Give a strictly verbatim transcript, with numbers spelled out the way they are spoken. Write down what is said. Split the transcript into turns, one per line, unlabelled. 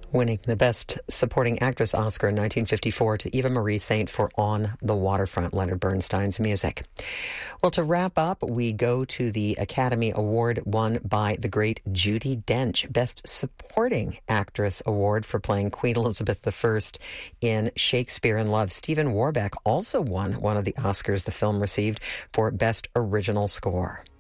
Winning the Best Supporting Actress Oscar in nineteen fifty-four to Eva Marie Saint for On the Waterfront, Leonard Bernstein's music. Well, to wrap up, we go to the Academy Award won by the great Judi Dench, Best Supporting Actress Award for playing Queen Elizabeth the First in Shakespeare in Love. Stephen Warbeck also won one of the Oscars the film received for Best Original Score.